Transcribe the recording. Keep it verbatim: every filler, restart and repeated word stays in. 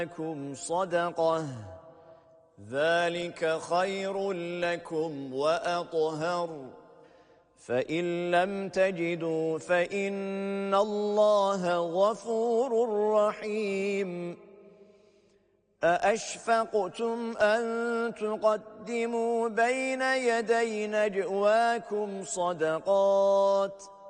لكم صدقة ذلك خير لكم وأطهر فإن لم تجدوا فإن الله غفور رحيم أأشفقتم أن تقدموا بين يدي نجواكم صدقات